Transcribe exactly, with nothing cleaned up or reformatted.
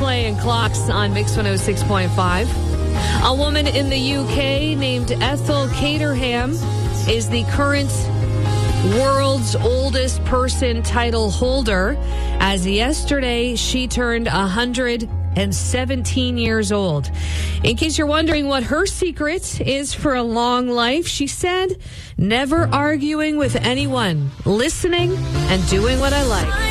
playing Clocks on Mix one oh six point five. A woman in the U K named Ethel Caterham is the current world's oldest person title holder. As yesterday, she turned one hundred seventeen years old. In case you're wondering what her secret is for a long life, she said, never arguing with anyone, listening and doing what I like.